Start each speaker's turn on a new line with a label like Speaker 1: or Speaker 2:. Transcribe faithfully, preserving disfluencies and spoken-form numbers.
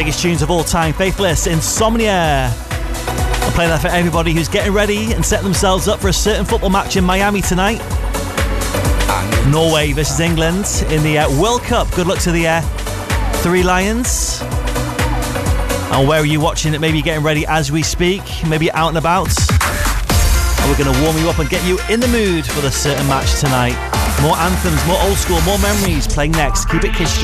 Speaker 1: biggest tunes of all time, Faithless, Insomnia. I'm playing that for everybody who's getting ready and setting themselves up for a certain football match in Miami tonight. Norway versus England in the uh, World Cup. Good luck to the uh, Three Lions. And where are you watching it? Maybe you're getting ready as we speak. Maybe you're out and about. And we're going to warm you up and get you in the mood for the certain match tonight. More anthems, more old school, more memories playing next. Keep it Kiss.